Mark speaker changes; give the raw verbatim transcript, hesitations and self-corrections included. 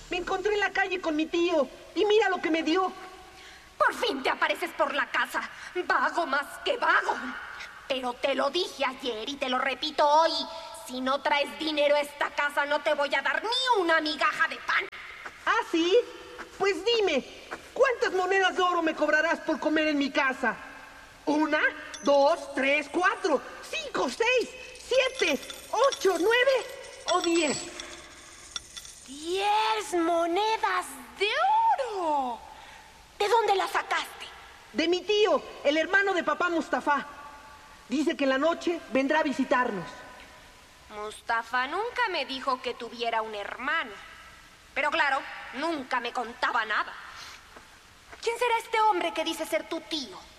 Speaker 1: Me encontré en la calle con mi tío y mira lo que me dio.
Speaker 2: Por fin te apareces por la casa. Vago más que vago. Pero te lo dije ayer y te lo repito hoy. Si no traes dinero a esta casa, no te voy a dar ni una migaja de pan.
Speaker 1: ¿Ah, sí? Pues dime, ¿cuántas monedas de oro me cobrarás por comer en mi casa? ¿Una, dos, tres, cuatro, cinco, seis, siete, ocho, nueve o diez?
Speaker 2: ¡Diez monedas de oro! ¿De dónde las sacaste?
Speaker 1: De mi tío, el hermano de papá Mustafa. Dice que en la noche vendrá a visitarnos.
Speaker 2: Mustafa nunca me dijo que tuviera un hermano. Pero claro, nunca me contaba nada. ¿Quién será este hombre que dice ser tu tío?